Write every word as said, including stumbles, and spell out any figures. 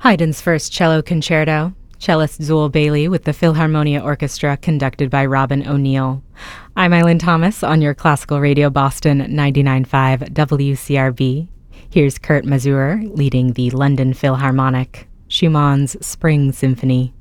Haydn's First Cello Concerto, cellist Zool Bailey with the Philharmonia Orchestra conducted by Robin O'Neill. I'm Eileen Thomas on your Classical Radio Boston ninety-nine point five W C R B. Here's Kurt Masur leading the London Philharmonic, Schumann's Spring Symphony.